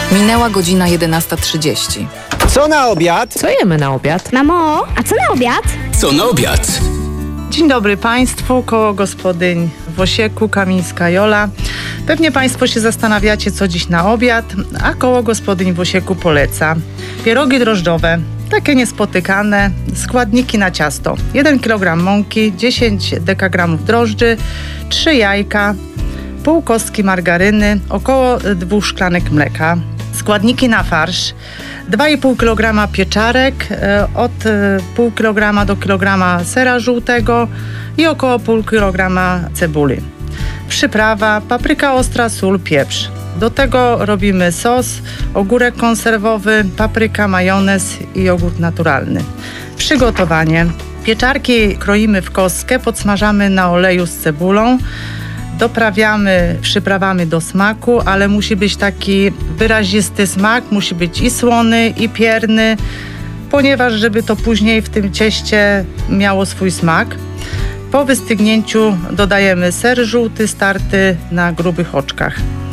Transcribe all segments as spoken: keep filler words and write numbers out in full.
Minęła godzina jedenasta trzydzieści. Co na obiad? Co jemy na obiad? Mamo, a co na obiad? Co na obiad? Dzień dobry Państwu, koło gospodyń w Osieku, Kamińska Jola. Pewnie Państwo się zastanawiacie, co dziś na obiad, a koło gospodyń w Osieku poleca pierogi drożdżowe, takie niespotykane, składniki na ciasto. jeden kilogram mąki, dziesięć dekagramów drożdży, trzy jajka, pół kostki margaryny, około dwóch szklanek mleka. Składniki na farsz: dwa i pół kilograma pieczarek, od pół kilograma do kilograma sera żółtego i około pół kilograma cebuli. Przyprawa: papryka ostra, sól, pieprz. Do tego robimy sos, ogórek konserwowy, papryka, majonez i jogurt naturalny. Przygotowanie: pieczarki kroimy w kostkę, podsmażamy na oleju z cebulą. Doprawiamy przyprawami do smaku, ale musi być taki wyrazisty smak, musi być i słony, i pierny, ponieważ żeby to później w tym cieście miało swój smak. Po wystygnięciu dodajemy ser żółty starty na grubych oczkach.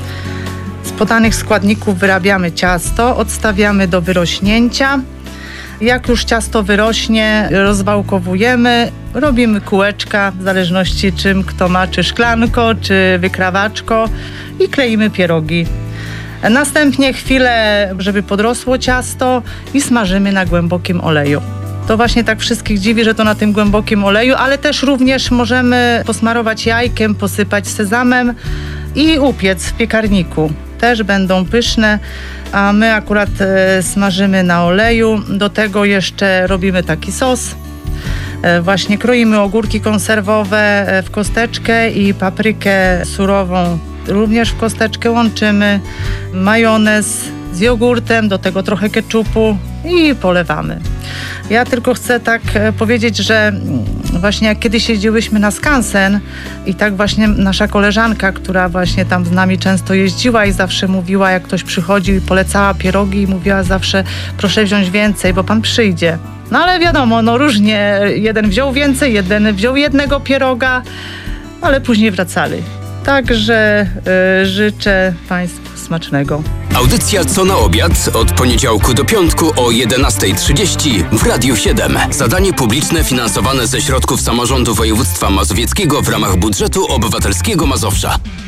Z podanych składników wyrabiamy ciasto, odstawiamy do wyrośnięcia. Jak już ciasto wyrośnie, rozwałkowujemy, robimy kółeczka, w zależności czym kto ma, czy szklanko, czy wykrawaczko, i kleimy pierogi. Następnie chwilę, żeby podrosło ciasto, i smażymy na głębokim oleju. To właśnie tak wszystkich dziwi, że to na tym głębokim oleju, ale też również możemy posmarować jajkiem, posypać sezamem i upiec w piekarniku. Też będą pyszne, a my akurat e, smażymy na oleju. Do tego jeszcze robimy taki sos. E, właśnie kroimy ogórki konserwowe w kosteczkę i paprykę surową również w kosteczkę łączymy. Majonez z jogurtem, do tego trochę keczupu i polewamy. Ja tylko chcę tak powiedzieć, że właśnie jak kiedyś jeździłyśmy na skansen i tak właśnie nasza koleżanka, która właśnie tam z nami często jeździła i zawsze mówiła, jak ktoś przychodził i polecała pierogi, i mówiła zawsze: proszę wziąć więcej, bo pan przyjdzie. No ale wiadomo, no różnie, jeden wziął więcej, jeden wziął jednego pieroga, ale później wracali. Także y, życzę Państwu smacznego. Audycja Co na obiad od poniedziałku do piątku o jedenasta trzydzieści w Radiu siedem. Zadanie publiczne finansowane ze środków samorządu województwa mazowieckiego w ramach budżetu obywatelskiego Mazowsza.